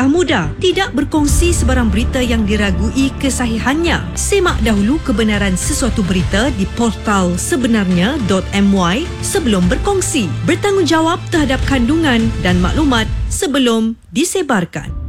Langkah mudah, tidak berkongsi sebarang berita yang diragui kesahihannya. Semak dahulu kebenaran sesuatu berita di portal sebenarnya.my sebelum berkongsi. Bertanggungjawab terhadap kandungan dan maklumat sebelum disebarkan.